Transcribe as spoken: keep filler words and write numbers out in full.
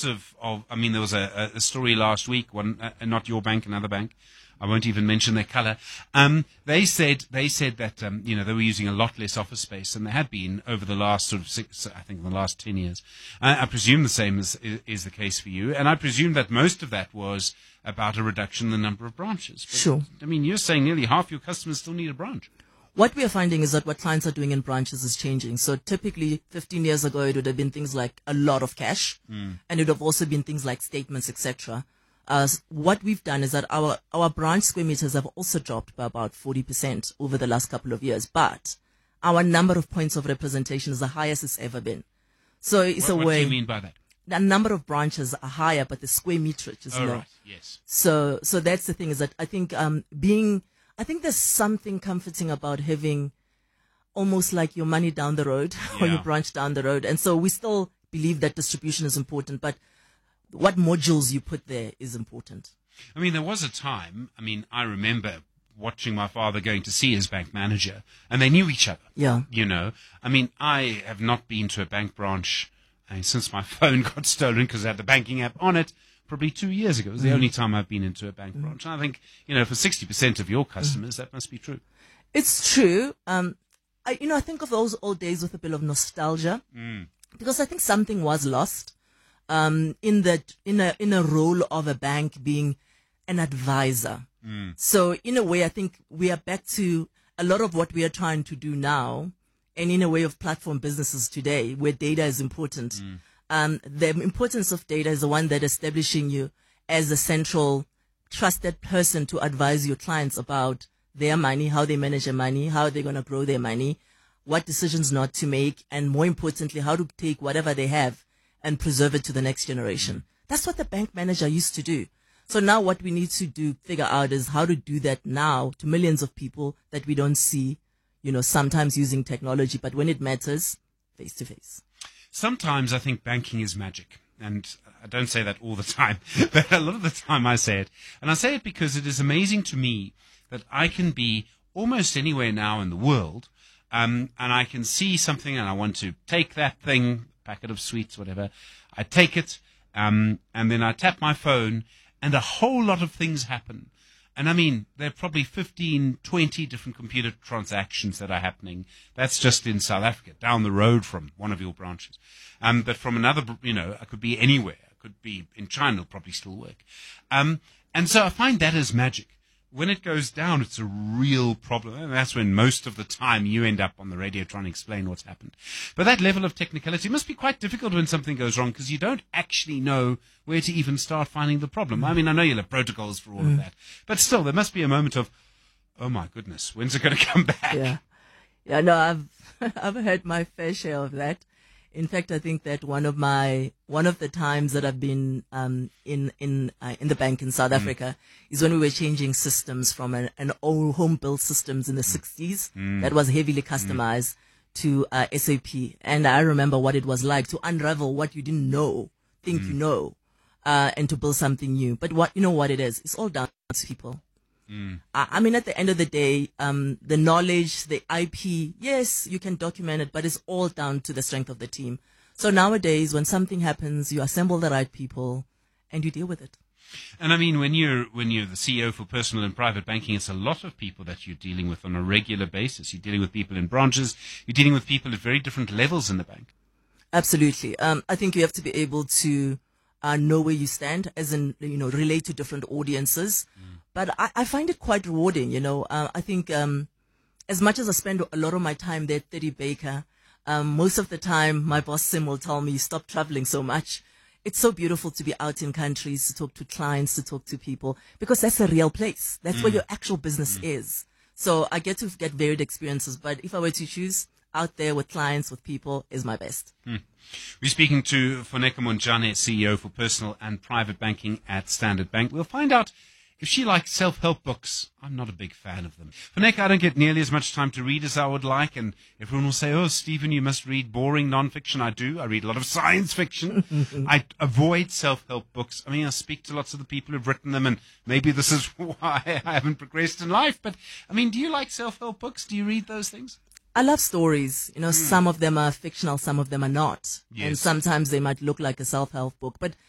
lots of, of I mean, there was a, a story last week, one, uh, not your bank, another bank. I won't even mention their color. Um, they said they said that um, you know they were using a lot less office space than they had been over the last sort of six, I think, the last ten years. Uh, I presume the same is, is is the case for you, and I presume that most of that was about a reduction in the number of branches. But, sure. I mean, you're saying nearly half your customers still need a branch. What we are finding is that what clients are doing in branches is changing. So typically, fifteen years ago, it would have been things like a lot of cash, mm. and it would have also been things like statements, et cetera. Uh, what we've done is that our, our branch square meters have also dropped by about forty percent over the last couple of years, but our number of points of representation is the highest it's ever been. So it's what, a what way. What do you mean by that? The number of branches are higher, but the square meterage is oh, low. Right. Yes. So, so that's the thing is that I think, um, being, I think there's something comforting about having almost like your money down the road yeah. or your branch down the road. And so we still believe that distribution is important, but what modules you put there is important. I mean, there was a time, I mean, I remember watching my father going to see his bank manager, and they knew each other. Yeah. You know, I mean, I have not been to a bank branch I mean, since my phone got stolen because it had the banking app on it probably two years ago. It was the mm. only time I've been into a bank mm. branch. And I think, you know, for sixty percent of your customers, mm. that must be true. It's true. Um, I, you know, I think of those old days with a bit of nostalgia mm. because I think something was lost. Um, in the in a in a role of a bank being an advisor. Mm. So in a way, I think we are back to a lot of what we are trying to do now, and in a way of platform businesses today, where data is important. Mm. Um, the importance of data is the one that establishing you as a central trusted person to advise your clients about their money, how they manage their money, how they're going to grow their money, what decisions not to make, and more importantly, how to take whatever they have and preserve it to the next generation. Mm. That's what the bank manager used to do. So now what we need to do, figure out is how to do that now to millions of people that we don't see, you know, sometimes using technology, but when it matters, face to face. Sometimes I think banking is magic. And I don't say that all the time, but a lot of the time I say it. And I say it because it is amazing to me that I can be almost anywhere now in the world, um, and I can see something and I want to take that thing, packet of sweets, whatever. I take it, um, and then I tap my phone, and a whole lot of things happen. And I mean, there are probably fifteen, twenty different computer transactions that are happening. That's just in South Africa, down the road from one of your branches. Um, but from another, you know, it could be anywhere. It could be in China, it'll probably still work. Um, and so I find that as magic. When it goes down, it's a real problem. And that's when most of the time you end up on the radio trying to explain what's happened. But that level of technicality must be quite difficult when something goes wrong because you don't actually know where to even start finding the problem. I mean, I know you'll have protocols for all mm. of that. But still, there must be a moment of, oh, my goodness, when's it going to come back? Yeah. Yeah, no, I've I've had my fair share of that. In fact, I think that one of my one of the times that I've been um, in in uh, in the bank in South mm. Africa is when we were changing systems from an, an old home built systems in the sixties mm. that was heavily customized mm. to uh, S A P, and I remember what it was like to unravel what you didn't know, think mm. you know, uh, and to build something new. But what you know what it is, it's all down to people. Mm. I, I mean, at the end of the day, um, the knowledge, the I P, yes, you can document it, but it's all down to the strength of the team. So nowadays, when something happens, you assemble the right people and you deal with it. And I mean, when you're when you're the C E O for personal and private banking, it's a lot of people that you're dealing with on a regular basis. You're dealing with people in branches. You're dealing with people at very different levels in the bank. Absolutely. Um, I think you have to be able to uh, know where you stand, as in, you know, relate to different audiences. Mm. But I, I find it quite rewarding, you know. Uh, I think um, as much as I spend a lot of my time there at thirty Baker, um, most of the time my boss Sim will tell me, stop traveling so much. It's so beautiful to be out in countries, to talk to clients, to talk to people, because that's a real place. That's mm. where your actual business mm. is. So I get to get varied experiences. But if I were to choose, out there with clients, with people, is my best. Hmm. We're speaking to Funeka Montjane, C E O for personal and private banking at Standard Bank. We'll find out if she likes self-help books. I'm not a big fan of them. Funeka, I don't get nearly as much time to read as I would like, and everyone will say, oh, Stephen, you must read boring non-fiction. I do. I read a lot of science fiction. I avoid self-help books. I mean, I speak to lots of the people who've written them, and maybe this is why I haven't progressed in life. But, I mean, do you like self-help books? Do you read those things? I love stories. You know, mm. some of them are fictional, some of them are not. Yes. And sometimes they might look like a self-help book. But